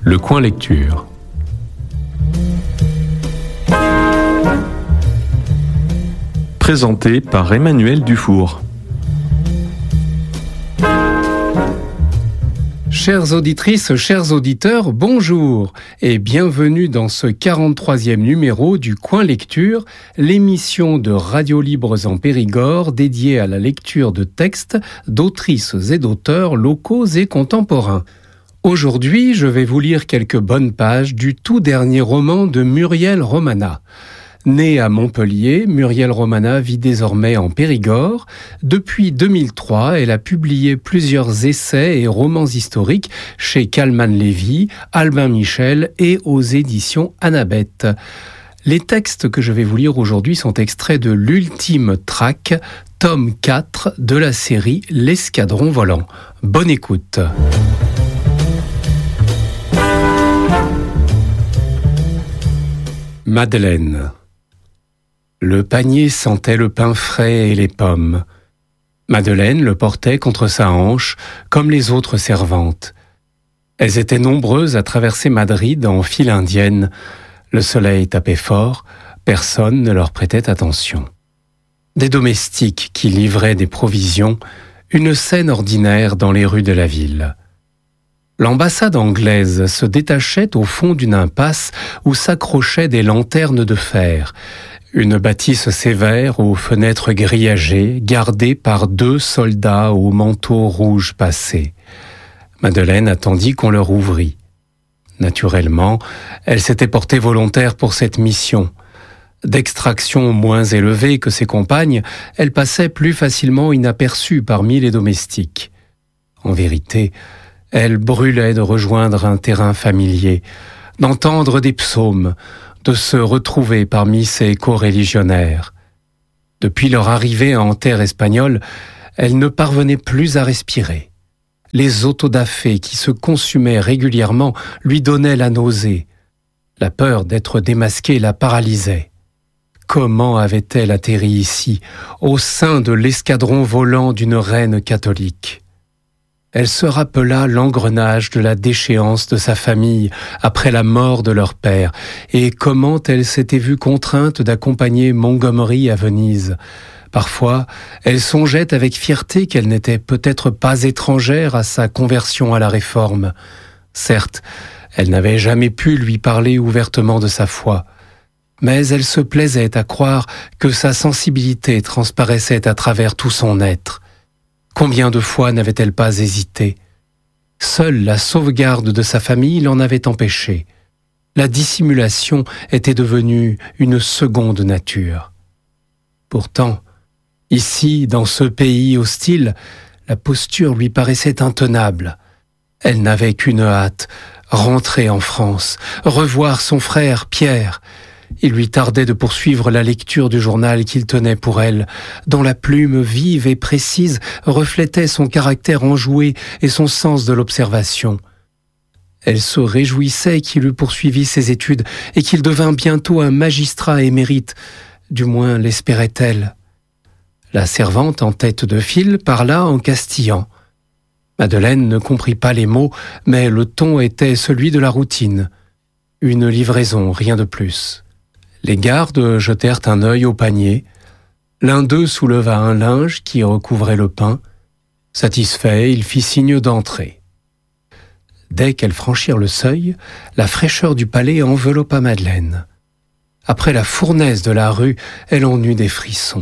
Le coin lecture. Présenté par Emmanuel Dufour. Chères auditrices, chers auditeurs, bonjour et bienvenue dans ce 43e numéro du Coin Lecture, l'émission de Radio Libres en Périgord dédiée à la lecture de textes d'autrices et d'auteurs locaux et contemporains. Aujourd'hui, je vais vous lire quelques bonnes pages du tout dernier roman de Muriel Romana. Née à Montpellier, Muriel Romana vit désormais en Périgord. Depuis 2003, elle a publié plusieurs essais et romans historiques chez Calman Lévy, Albin Michel et aux éditions Annabeth. Les textes que je vais vous lire aujourd'hui sont extraits de l'ultime traque, tome 4 de la série L'Escadron volant. Bonne écoute. Madeleine. Le panier sentait le pain frais et les pommes. Madeleine le portait contre sa hanche, comme les autres servantes. Elles étaient nombreuses à traverser Madrid en file indienne. Le soleil tapait fort, personne ne leur prêtait attention. Des domestiques qui livraient des provisions, une scène ordinaire dans les rues de la ville. L'ambassade anglaise se détachait au fond d'une impasse où s'accrochaient des lanternes de fer, une bâtisse sévère aux fenêtres grillagées, gardée par 2 soldats au manteau rouge passé. Madeleine attendit qu'on leur ouvrît. Naturellement, elle s'était portée volontaire pour cette mission. D'extraction moins élevée que ses compagnes, elle passait plus facilement inaperçue parmi les domestiques. En vérité, elle brûlait de rejoindre un terrain familier, d'entendre des psaumes, de se retrouver parmi ses coreligionnaires. Depuis leur arrivée en terre espagnole, elle ne parvenait plus à respirer. Les autodafés qui se consumaient régulièrement lui donnaient la nausée. La peur d'être démasquée la paralysait. Comment avait-elle atterri ici, au sein de l'escadron volant d'une reine catholique ? Elle se rappela l'engrenage de la déchéance de sa famille après la mort de leur père et comment elle s'était vue contrainte d'accompagner Montgomery à Venise. Parfois, elle songeait avec fierté qu'elle n'était peut-être pas étrangère à sa conversion à la Réforme. Certes, elle n'avait jamais pu lui parler ouvertement de sa foi, mais elle se plaisait à croire que sa sensibilité transparaissait à travers tout son être. Combien de fois n'avait-elle pas hésité ? Seule la sauvegarde de sa famille l'en avait empêchée. La dissimulation était devenue une seconde nature. Pourtant, ici, dans ce pays hostile, la posture lui paraissait intenable. Elle n'avait qu'une hâte, rentrer en France, revoir son frère Pierre. Il lui tardait de poursuivre la lecture du journal qu'il tenait pour elle, dont la plume vive et précise reflétait son caractère enjoué et son sens de l'observation. Elle se réjouissait qu'il eût poursuivi ses études et qu'il devint bientôt un magistrat émérite, du moins l'espérait-elle. La servante en tête de file parla en castillan. Madeleine ne comprit pas les mots, mais le ton était celui de la routine. Une livraison, rien de plus. Les gardes jetèrent un œil au panier. L'un d'eux souleva un linge qui recouvrait le pain. Satisfait, il fit signe d'entrer. Dès qu'elles franchirent le seuil, la fraîcheur du palais enveloppa Madeleine. Après la fournaise de la rue, elle en eut des frissons.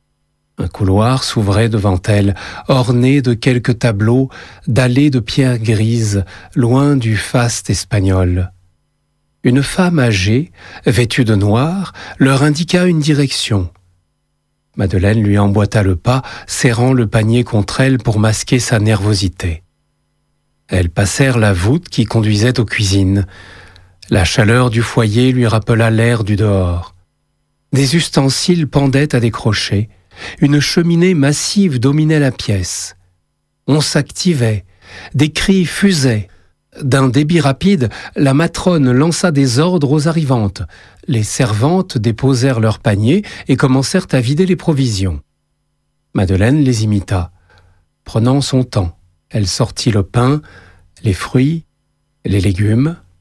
Un couloir s'ouvrait devant elle, orné de quelques tableaux, dallés de pierres grises, loin du faste espagnol. Une femme âgée, vêtue de noir, leur indiqua une direction. Madeleine lui emboîta le pas, serrant le panier contre elle pour masquer sa nervosité. Elles passèrent la voûte qui conduisait aux cuisines. La chaleur du foyer lui rappela l'air du dehors. Des ustensiles pendaient à des crochets. Une cheminée massive dominait la pièce. On s'activait. Des cris fusaient. D'un débit rapide, la matrone lança des ordres aux arrivantes. Les servantes déposèrent leurs paniers et commencèrent à vider les provisions. Madeleine les imita. Prenant son temps, elle sortit le pain, les fruits, les légumes,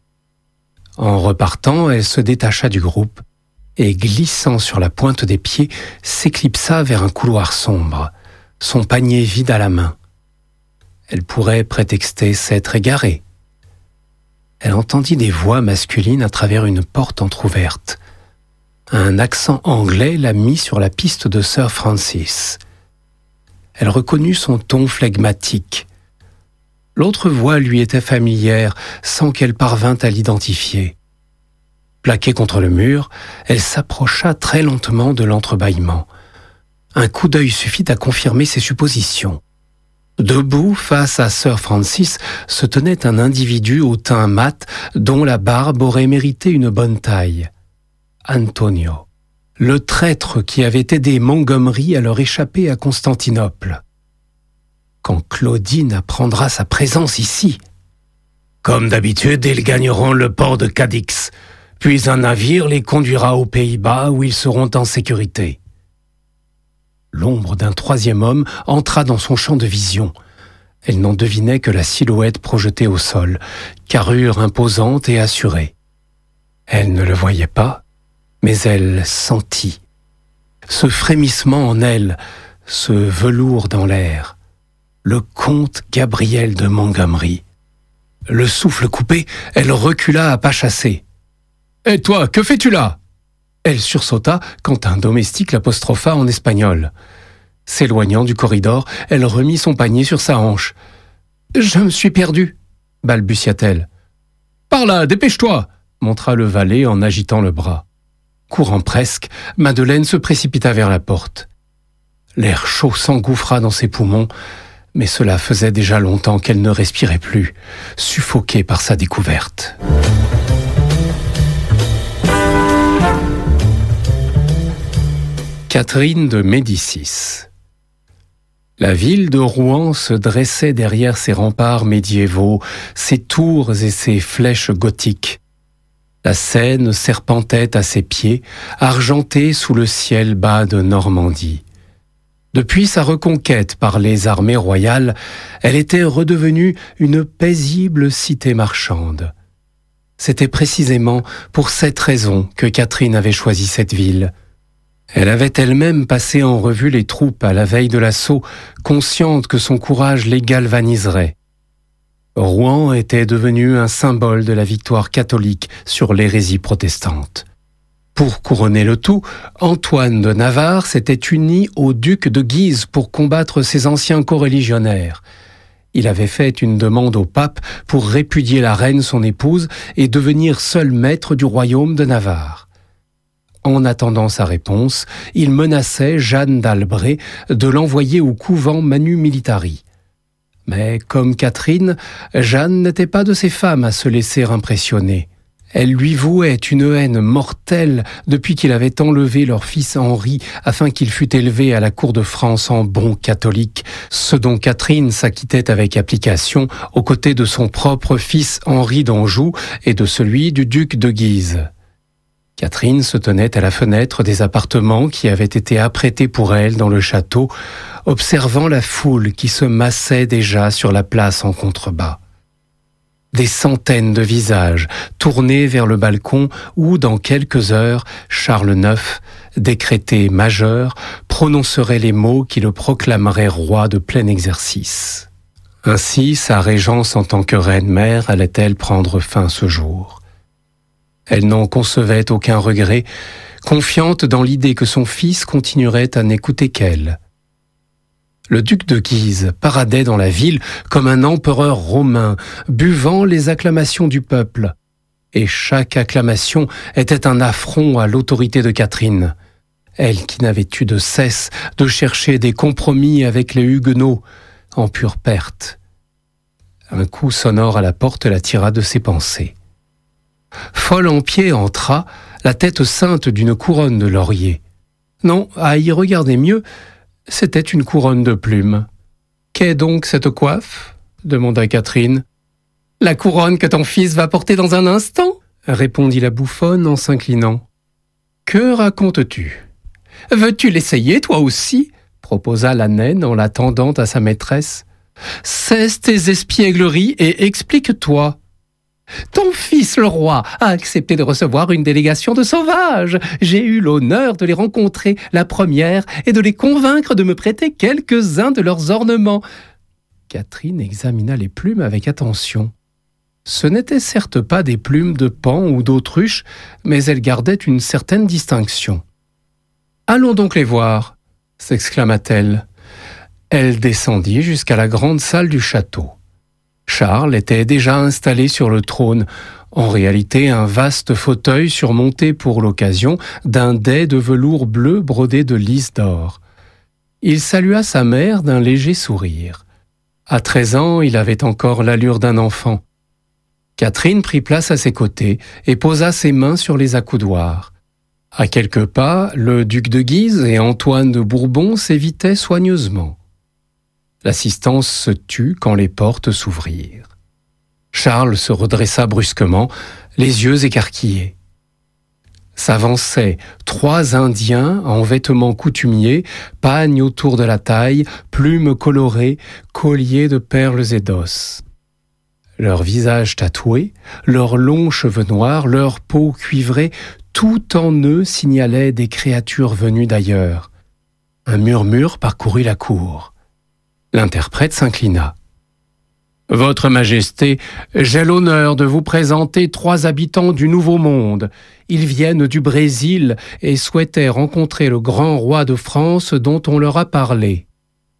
En repartant, elle se détacha du groupe et, glissant sur la pointe des pieds, s'éclipsa vers un couloir sombre, son panier vide à la main. Elle pourrait prétexter s'être égarée. Elle entendit des voix masculines à travers une porte entr'ouverte. Un accent anglais la mit sur la piste de Sir Francis. Elle reconnut son ton flegmatique. L'autre voix lui était familière, sans qu'elle parvînt à l'identifier. Plaquée contre le mur, elle s'approcha très lentement de l'entrebâillement. Un coup d'œil suffit à confirmer ses suppositions. Debout, face à Sir Francis, se tenait un individu au teint mat dont la barbe aurait mérité une bonne taille. Antonio, le traître qui avait aidé Montgomery à leur échapper à Constantinople. Quand Claudine apprendra sa présence ici? Comme d'habitude, ils gagneront le port de Cadix, puis un navire les conduira aux Pays-Bas où ils seront en sécurité. L'ombre d'un troisième homme entra dans son champ de vision. Elle n'en devinait que la silhouette projetée au sol, carrure imposante et assurée. Elle ne le voyait pas, mais elle sentit. Ce frémissement en elle, ce velours dans l'air. Le comte Gabriel de Montgomery. Le souffle coupé, elle recula à pas chassés. « Et toi, que fais-tu là ?» Elle sursauta quand un domestique l'apostropha en espagnol. S'éloignant du corridor, elle remit son panier sur sa hanche. « Je me suis perdue » balbutia-t-elle. « Par là, dépêche-toi » montra le valet en agitant le bras. Courant presque, Madeleine se précipita vers la porte. L'air chaud s'engouffra dans ses poumons, mais cela faisait déjà longtemps qu'elle ne respirait plus, suffoquée par sa découverte. Catherine de Médicis. La ville de Rouen se dressait derrière ses remparts médiévaux, ses tours et ses flèches gothiques. La Seine serpentait à ses pieds, argentée sous le ciel bas de Normandie. Depuis sa reconquête par les armées royales, elle était redevenue une paisible cité marchande. C'était précisément pour cette raison que Catherine avait choisi cette ville. Elle avait elle-même passé en revue les troupes à la veille de l'assaut, consciente que son courage les galvaniserait. Rouen était devenu un symbole de la victoire catholique sur l'hérésie protestante. Pour couronner le tout, Antoine de Navarre s'était uni au duc de Guise pour combattre ses anciens coreligionnaires. Il avait fait une demande au pape pour répudier la reine son épouse et devenir seul maître du royaume de Navarre. En attendant sa réponse, il menaçait Jeanne d'Albret de l'envoyer au couvent Manu Militari. Mais comme Catherine, Jeanne n'était pas de ces femmes à se laisser impressionner. Elle lui vouait une haine mortelle depuis qu'il avait enlevé leur fils Henri afin qu'il fût élevé à la cour de France en bon catholique, ce dont Catherine s'acquittait avec application aux côtés de son propre fils Henri d'Anjou et de celui du duc de Guise. Catherine se tenait à la fenêtre des appartements qui avaient été apprêtés pour elle dans le château, observant la foule qui se massait déjà sur la place en contrebas. Des centaines de visages tournés vers le balcon où, dans quelques heures, Charles IX, décrété majeur, prononcerait les mots qui le proclameraient roi de plein exercice. Ainsi, sa régence en tant que reine-mère allait-elle prendre fin ce jour. Elle n'en concevait aucun regret, confiante dans l'idée que son fils continuerait à n'écouter qu'elle. Le duc de Guise paradait dans la ville comme un empereur romain, buvant les acclamations du peuple. Et chaque acclamation était un affront à l'autorité de Catherine. Elle qui n'avait eu de cesse de chercher des compromis avec les Huguenots, en pure perte. Un coup sonore à la porte la tira de ses pensées. Folle-en-Pied entra, la tête ceinte d'une couronne de laurier. Non, à y regarder mieux, c'était une couronne de plumes. « Qu'est donc cette coiffe ?» demanda Catherine. « La couronne que ton fils va porter dans un instant ?» répondit la bouffonne en s'inclinant. « Que racontes-tu ? Veux-tu l'essayer, toi aussi ?» proposa la naine en la tendant à sa maîtresse. « Cesse tes espiègleries et explique-toi. » Ton fils, le roi, a accepté de recevoir une délégation de sauvages. J'ai eu l'honneur de les rencontrer la première et de les convaincre de me prêter quelques-uns de leurs ornements. » Catherine examina les plumes avec attention. Ce n'étaient certes pas des plumes de paon ou d'autruche, mais elles gardaient une certaine distinction. « Allons donc les voir !» s'exclama-t-elle. Elle descendit jusqu'à la grande salle du château. Charles était déjà installé sur le trône, en réalité un vaste fauteuil surmonté pour l'occasion d'un dais de velours bleu brodé de lys d'or. Il salua sa mère d'un léger sourire. À 13 ans, il avait encore l'allure d'un enfant. Catherine prit place à ses côtés et posa ses mains sur les accoudoirs. À quelques pas, le duc de Guise et Antoine de Bourbon s'évitaient soigneusement. L'assistance se tut quand les portes s'ouvrirent. Charles se redressa brusquement, les yeux écarquillés. S'avançaient 3 Indiens en vêtements coutumiers, pagne autour de la taille, plumes colorées, colliers de perles et d'os. Leurs visages tatoués, leurs longs cheveux noirs, leur peau cuivrée, tout en eux signalait des créatures venues d'ailleurs. Un murmure parcourut la cour. L'interprète s'inclina. « Votre Majesté, j'ai l'honneur de vous présenter 3 habitants du Nouveau Monde. Ils viennent du Brésil et souhaitaient rencontrer le grand roi de France dont on leur a parlé. »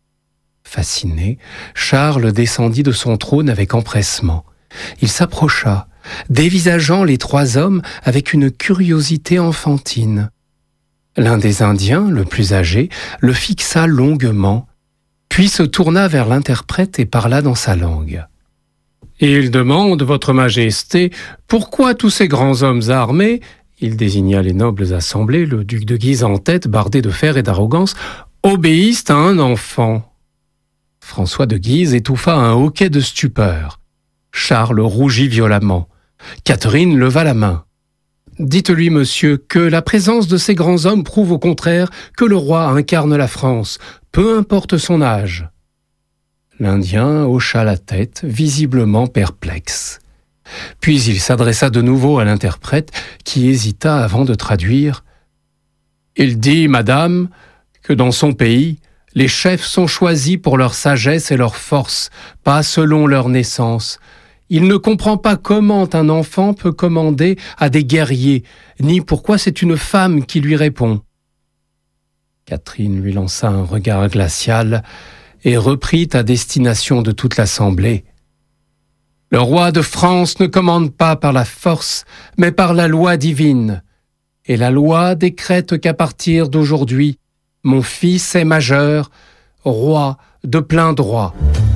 Fasciné, Charles descendit de son trône avec empressement. Il s'approcha, dévisageant les 3 hommes avec une curiosité enfantine. L'un des Indiens, le plus âgé, le fixa longuement, puis se tourna vers l'interprète et parla dans sa langue. « Il demande, Votre Majesté, pourquoi tous ces grands hommes armés, » il désigna les nobles assemblés, le duc de Guise en tête, bardé de fer et d'arrogance, « obéissent à un enfant. » François de Guise étouffa un hoquet de stupeur. Charles rougit violemment. Catherine leva la main. « Dites-lui, monsieur, que la présence de ces grands hommes prouve au contraire que le roi incarne la France, peu importe son âge. » L'Indien hocha la tête, visiblement perplexe. Puis il s'adressa de nouveau à l'interprète, qui hésita avant de traduire. « Il dit, madame, que dans son pays, les chefs sont choisis pour leur sagesse et leur force, pas selon leur naissance. Il ne comprend pas comment un enfant peut commander à des guerriers, ni pourquoi c'est une femme qui lui répond. » Catherine lui lança un regard glacial et reprit à destination de toute l'assemblée. « Le roi de France ne commande pas par la force, mais par la loi divine. Et la loi décrète qu'à partir d'aujourd'hui, mon fils est majeur, roi de plein droit. »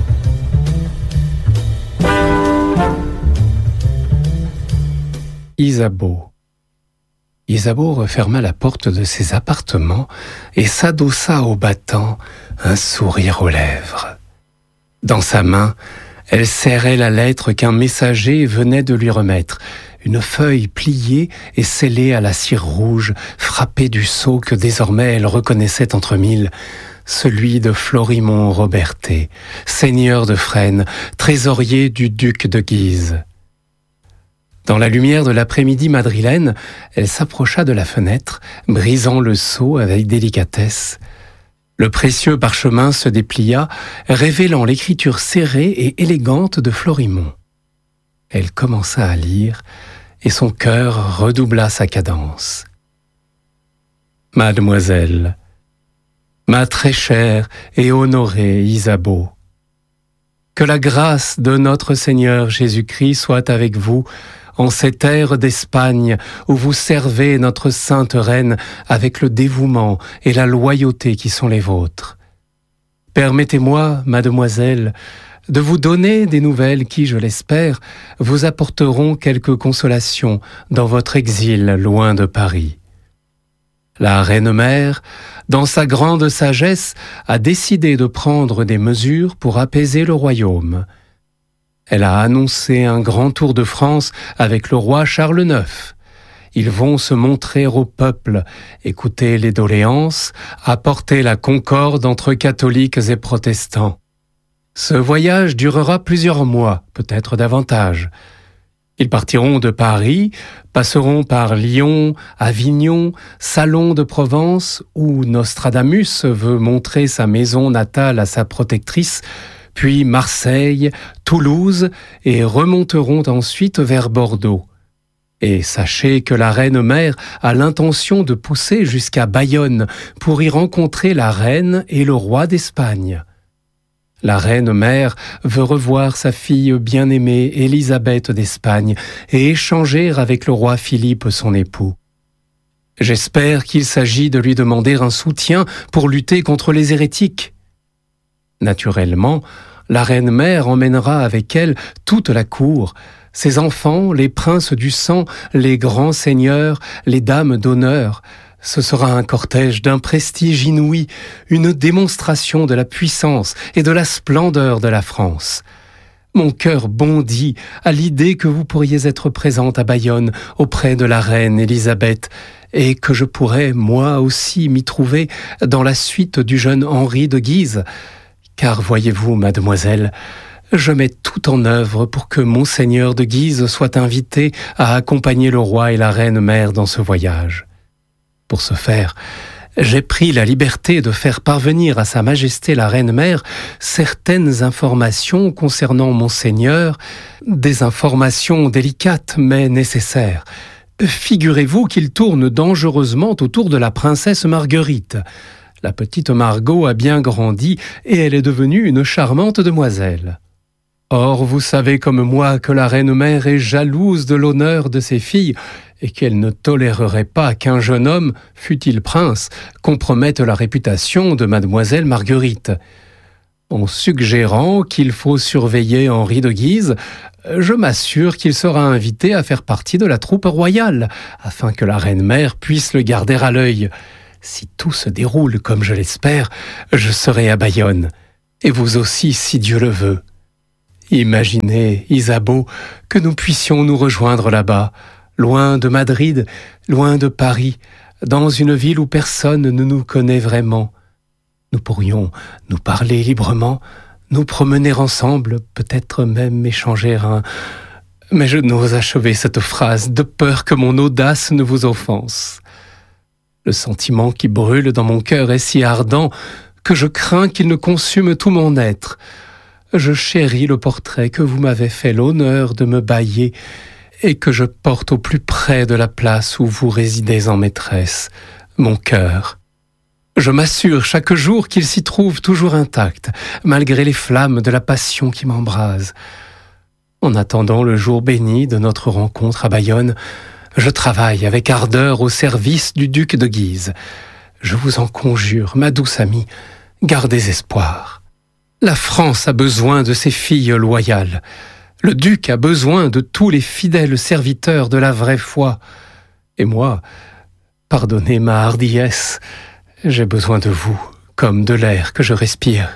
Isabeau referma la porte de ses appartements et s'adossa au battant, un sourire aux lèvres. Dans sa main, elle serrait la lettre qu'un messager venait de lui remettre, une feuille pliée et scellée à la cire rouge, frappée du sceau que désormais elle reconnaissait entre mille, celui de Florimond Robertet, seigneur de Fresnes, trésorier du duc de Guise. Dans la lumière de l'après-midi madrilène, elle s'approcha de la fenêtre, brisant le sceau avec délicatesse. Le précieux parchemin se déplia, révélant l'écriture serrée et élégante de Florimond. Elle commença à lire, et son cœur redoubla sa cadence. « Mademoiselle, ma très chère et honorée Isabeau, que la grâce de notre Seigneur Jésus-Christ soit avec vous en ces terres d'Espagne où vous servez notre sainte reine avec le dévouement et la loyauté qui sont les vôtres. Permettez-moi, mademoiselle, de vous donner des nouvelles qui, je l'espère, vous apporteront quelque consolation dans votre exil loin de Paris. La reine-mère, dans sa grande sagesse, a décidé de prendre des mesures pour apaiser le royaume. Elle a annoncé un grand tour de France avec le roi Charles IX. Ils vont se montrer au peuple, écouter les doléances, apporter la concorde entre catholiques et protestants. Ce voyage durera plusieurs mois, peut-être davantage. Ils partiront de Paris, passeront par Lyon, Avignon, Salon de Provence, où Nostradamus veut montrer sa maison natale à sa protectrice, puis Marseille, Toulouse, et remonteront ensuite vers Bordeaux. Et sachez que la reine-mère a l'intention de pousser jusqu'à Bayonne pour y rencontrer la reine et le roi d'Espagne. La reine-mère veut revoir sa fille bien-aimée Élisabeth d'Espagne et échanger avec le roi Philippe son époux. J'espère qu'il s'agit de lui demander un soutien pour lutter contre les hérétiques. Naturellement, la reine-mère emmènera avec elle toute la cour, ses enfants, les princes du sang, les grands seigneurs, les dames d'honneur. Ce sera un cortège d'un prestige inouï, une démonstration de la puissance et de la splendeur de la France. Mon cœur bondit à l'idée que vous pourriez être présente à Bayonne auprès de la reine Élisabeth et que je pourrais, moi aussi, m'y trouver dans la suite du jeune Henri de Guise. Car voyez-vous, mademoiselle, je mets tout en œuvre pour que monseigneur de Guise soit invité à accompagner le roi et la reine-mère dans ce voyage. Pour ce faire, j'ai pris la liberté de faire parvenir à Sa Majesté la Reine-Mère certaines informations concernant Monseigneur, des informations délicates mais nécessaires. Figurez-vous qu'il tourne dangereusement autour de la princesse Marguerite. La petite Margot a bien grandi et elle est devenue une charmante demoiselle. Or, vous savez comme moi que la reine-mère est jalouse de l'honneur de ses filles et qu'elle ne tolérerait pas qu'un jeune homme, fût-il prince, compromette la réputation de mademoiselle Marguerite. En suggérant qu'il faut surveiller Henri de Guise, je m'assure qu'il sera invité à faire partie de la troupe royale, afin que la reine-mère puisse le garder à l'œil. Si tout se déroule comme je l'espère, je serai à Bayonne, et vous aussi si Dieu le veut. Imaginez, Isabeau, que nous puissions nous rejoindre là-bas, loin de Madrid, loin de Paris, dans une ville où personne ne nous connaît vraiment. Nous pourrions nous parler librement, nous promener ensemble, peut-être même échanger un... Mais je n'ose achever cette phrase de peur que mon audace ne vous offense. Le sentiment qui brûle dans mon cœur est si ardent que je crains qu'il ne consume tout mon être. Je chéris le portrait que vous m'avez fait l'honneur de me bailler et que je porte au plus près de la place où vous résidez en maîtresse, mon cœur. Je m'assure chaque jour qu'il s'y trouve toujours intact, malgré les flammes de la passion qui m'embrase. En attendant le jour béni de notre rencontre à Bayonne, je travaille avec ardeur au service du duc de Guise. Je vous en conjure, ma douce amie, gardez espoir. La France a besoin de ses filles loyales. Le duc a besoin de tous les fidèles serviteurs de la vraie foi. Et moi, pardonnez ma hardiesse, j'ai besoin de vous, comme de l'air que je respire.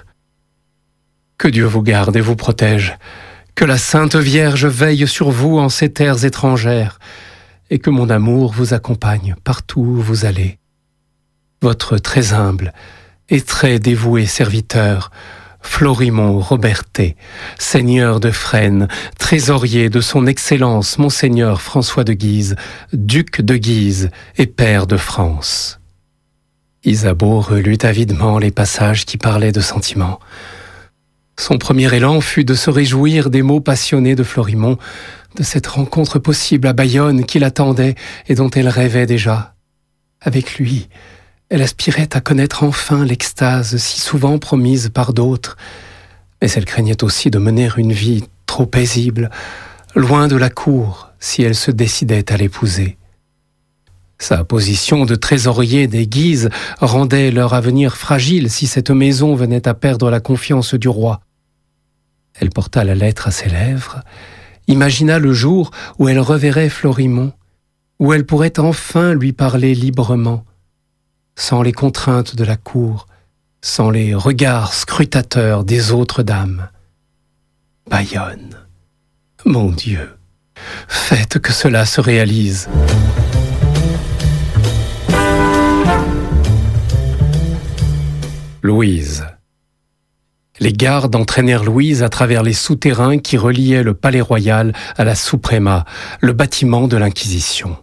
Que Dieu vous garde et vous protège, que la Sainte Vierge veille sur vous en ces terres étrangères, et que mon amour vous accompagne partout où vous allez. Votre très humble et très dévoué serviteur, Florimond Robertet, seigneur de Fresnes, trésorier de son Excellence Monseigneur François de Guise, duc de Guise et père de France. Isabeau relut avidement les passages qui parlaient de sentiments. Son premier élan fut de se réjouir des mots passionnés de Florimond, de cette rencontre possible à Bayonne qui l'attendait et dont elle rêvait déjà. Avec lui, elle aspirait à connaître enfin l'extase si souvent promise par d'autres, mais elle craignait aussi de mener une vie trop paisible, loin de la cour, si elle se décidait à l'épouser. Sa position de trésorier des Guises rendait leur avenir fragile si cette maison venait à perdre la confiance du roi. Elle porta la lettre à ses lèvres, imagina le jour où elle reverrait Florimond, où elle pourrait enfin lui parler librement, sans les contraintes de la cour, sans les regards scrutateurs des autres dames. Bayonne, mon Dieu, faites que cela se réalise. Louise. Les gardes entraînèrent Louise à travers les souterrains qui reliaient le palais royal à la Suprema, le bâtiment de l'Inquisition.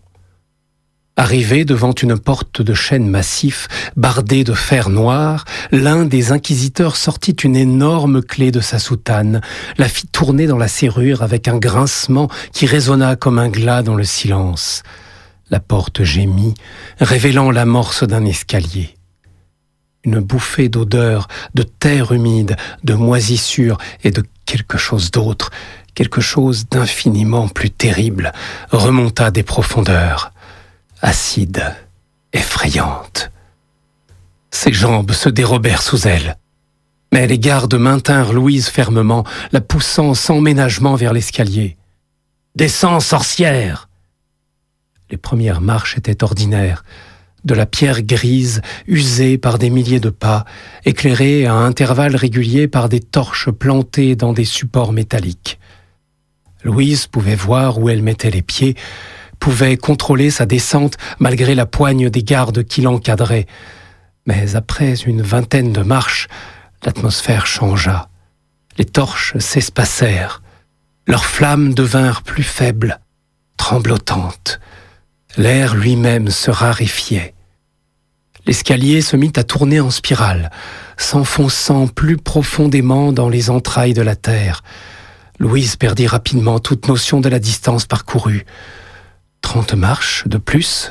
Arrivé devant une porte de chêne massif, bardée de fer noir, l'un des inquisiteurs sortit une énorme clé de sa soutane, la fit tourner dans la serrure avec un grincement qui résonna comme un glas dans le silence. La porte gémit, révélant l'amorce d'un escalier. Une bouffée d'odeur, de terre humide, de moisissure et de quelque chose d'autre, quelque chose d'infiniment plus terrible, remonta des profondeurs. Acide, effrayante. Ses jambes se dérobèrent sous elle. Mais les gardes maintinrent Louise fermement, la poussant sans ménagement vers l'escalier. « Descends, sorcière !» Les premières marches étaient ordinaires, de la pierre grise, usée par des milliers de pas, éclairée à intervalles réguliers par des torches plantées dans des supports métalliques. Louise pouvait voir où elle mettait les pieds, pouvait contrôler sa descente malgré la poigne des gardes qui l'encadraient. Mais après une vingtaine de marches, l'atmosphère changea. Les torches s'espacèrent. Leurs flammes devinrent plus faibles, tremblotantes. L'air lui-même se raréfiait. L'escalier se mit à tourner en spirale, s'enfonçant plus profondément dans les entrailles de la terre. Louise perdit rapidement toute notion de la distance parcourue. 30 marches de plus,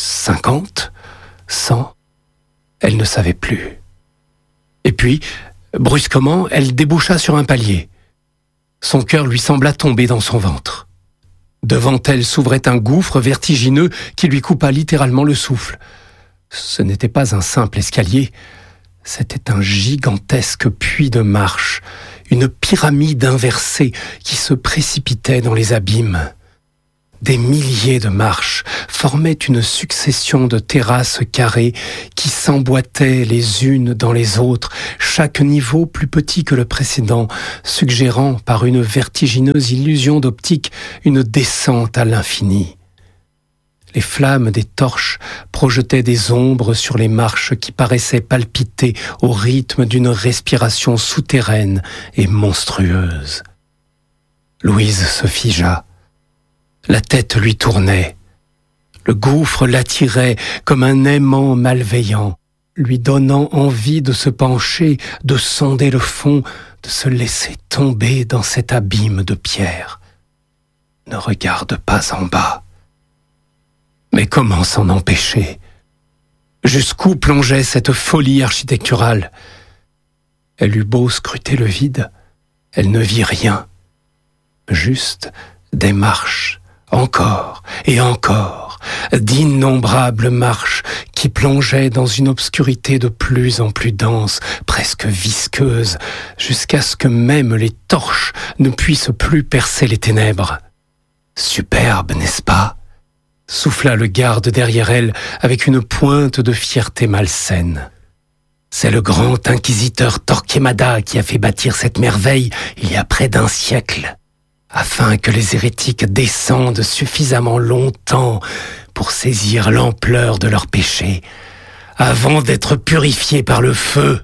50, 100, elle ne savait plus. Et puis, brusquement, elle déboucha sur un palier. Son cœur lui sembla tomber dans son ventre. Devant elle s'ouvrait un gouffre vertigineux qui lui coupa littéralement le souffle. Ce n'était pas un simple escalier, c'était un gigantesque puits de marche, une pyramide inversée qui se précipitait dans les abîmes. Des milliers de marches formaient une succession de terrasses carrées qui s'emboîtaient les unes dans les autres, chaque niveau plus petit que le précédent, suggérant par une vertigineuse illusion d'optique une descente à l'infini. Les flammes des torches projetaient des ombres sur les marches qui paraissaient palpiter au rythme d'une respiration souterraine et monstrueuse. Louise se figea. La tête lui tournait. Le gouffre l'attirait comme un aimant malveillant, lui donnant envie de se pencher, de sonder le fond, de se laisser tomber dans cet abîme de pierre. Ne regarde pas en bas. Mais comment s'en empêcher? Jusqu'où plongeait cette folie architecturale? Elle eut beau scruter le vide, elle ne vit rien. Juste des marches, encore et encore, d'innombrables marches qui plongeaient dans une obscurité de plus en plus dense, presque visqueuse, jusqu'à ce que même les torches ne puissent plus percer les ténèbres. Superbe, n'est-ce pas? Souffla le garde derrière elle avec une pointe de fierté malsaine. C'est le grand inquisiteur Torquemada qui a fait bâtir cette merveille il y a près d'un siècle, afin que les hérétiques descendent suffisamment longtemps pour saisir l'ampleur de leurs péchés, avant d'être purifiés par le feu.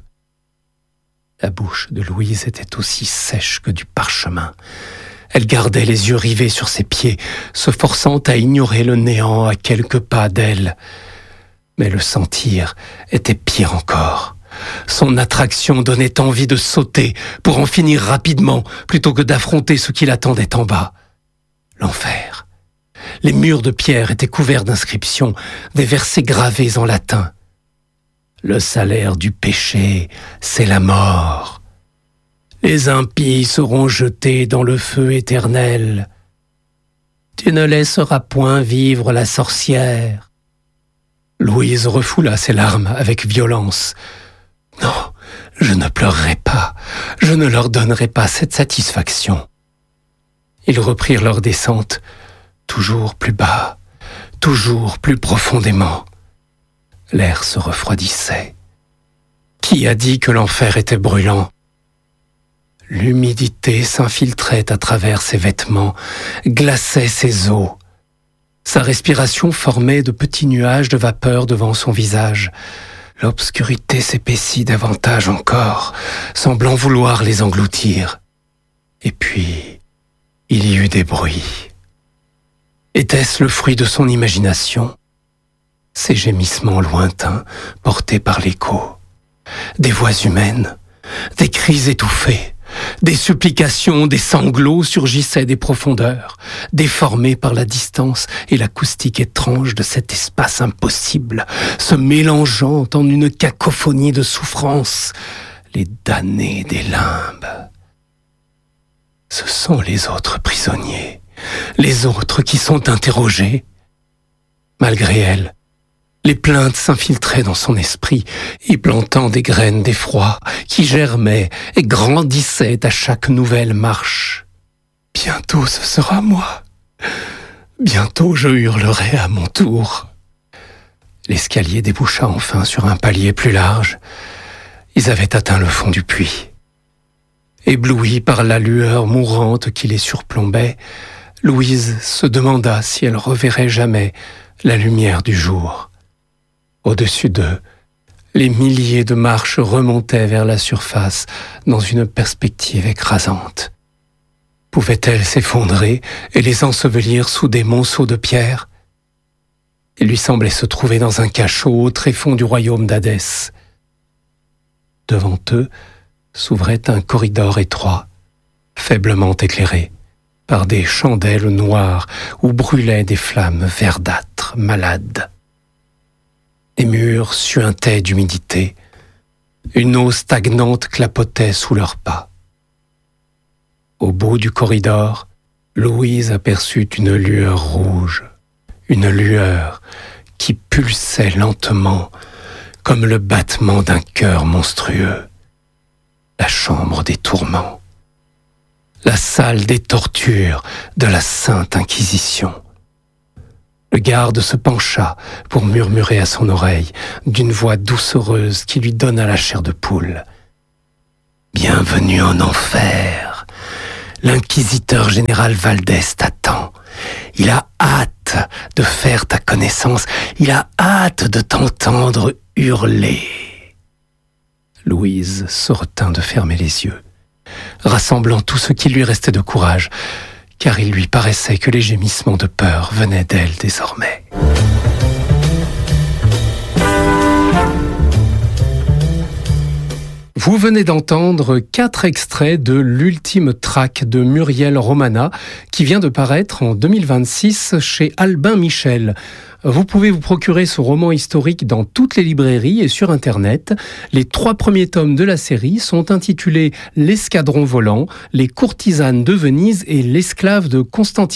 La bouche de Louise était aussi sèche que du parchemin. Elle gardait les yeux rivés sur ses pieds, se forçant à ignorer le néant à quelques pas d'elle. Mais le sentir était pire encore. Son attraction donnait envie de sauter pour en finir rapidement, plutôt que d'affronter ce qui l'attendait en bas. L'enfer. Les murs de pierre étaient couverts d'inscriptions, des versets gravés en latin. Le salaire du péché, c'est la mort. Les impies seront jetés dans le feu éternel. Tu ne laisseras point vivre la sorcière. Louise refoula ses larmes avec violence. Non, je ne pleurerai pas, je ne leur donnerai pas cette satisfaction. Ils reprirent leur descente, toujours plus bas, toujours plus profondément. L'air se refroidissait. Qui a dit que l'enfer était brûlant? L'humidité s'infiltrait à travers ses vêtements, glaçait ses os. Sa respiration formait de petits nuages de vapeur devant son visage. L'obscurité s'épaissit davantage encore, semblant vouloir les engloutir. Et puis, il y eut des bruits. Était-ce le fruit de son imagination? Ces gémissements lointains, portés par l'écho. Des voix humaines, des cris étouffés, des supplications, des sanglots surgissaient des profondeurs, déformés par la distance et l'acoustique étrange de cet espace impossible, se mélangeant en une cacophonie de souffrances, les damnés des limbes. Ce sont les autres prisonniers, les autres qui sont interrogés. Malgré elle, les plaintes s'infiltraient dans son esprit, y plantant des graines d'effroi qui germaient et grandissaient à chaque nouvelle marche. Bientôt ce sera moi. Bientôt je hurlerai à mon tour. L'escalier déboucha enfin sur un palier plus large. Ils avaient atteint le fond du puits. Éblouie par la lueur mourante qui les surplombait, Louise se demanda si elle reverrait jamais la lumière du jour. Au-dessus d'eux, les milliers de marches remontaient vers la surface dans une perspective écrasante. Pouvait-elle s'effondrer et les ensevelir sous des monceaux de pierre? Il lui semblait se trouver dans un cachot au tréfonds du royaume d'Hadès. Devant eux s'ouvrait un corridor étroit, faiblement éclairé par des chandelles noires où brûlaient des flammes verdâtres, malades. Les murs suintaient d'humidité. Une eau stagnante clapotait sous leurs pas. Au bout du corridor, Louise aperçut une lueur rouge, une lueur qui pulsait lentement comme le battement d'un cœur monstrueux. La chambre des tourments, la salle des tortures de la Sainte Inquisition. Le garde se pencha pour murmurer à son oreille d'une voix doucereuse qui lui donna la chair de poule. « Bienvenue en enfer. L'inquisiteur général Valdès t'attend. Il a hâte de faire ta connaissance. Il a hâte de t'entendre hurler. » Louise se retint de fermer les yeux, rassemblant tout ce qui lui restait de courage, car il lui paraissait que les gémissements de peur venaient d'elle désormais. Vous venez d'entendre 4 extraits de l'ultime traque de Muriel Romana qui vient de paraître en 2026 chez Albin Michel. Vous pouvez vous procurer ce roman historique dans toutes les librairies et sur Internet. Les 3 premiers tomes de la série sont intitulés « L'escadron volant »,« Les courtisanes de Venise » et « L'esclave de Constantinople ».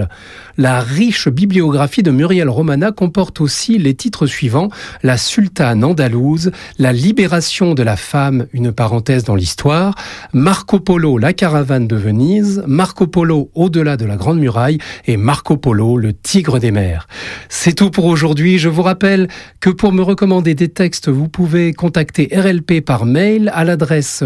La riche bibliographie de Muriel Romana comporte aussi les titres suivants « La sultane andalouse »,« La libération de la femme, une parenthèse dans l'histoire »,« Marco Polo, la caravane de Venise »,« Marco Polo, au-delà de la Grande Muraille » et « Marco Polo, le tigre des mers ». C'est tout pour aujourd'hui. Je vous rappelle que pour me recommander des textes, vous pouvez contacter RLP par mail à l'adresse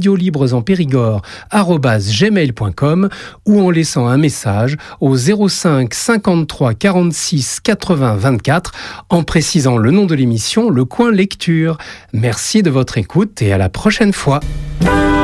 radiolibresenpérigord@gmail.com ou en laissant un message au 05 53 46 80 24 en précisant le nom de l'émission, le coin lecture. Merci de votre écoute et à la prochaine fois.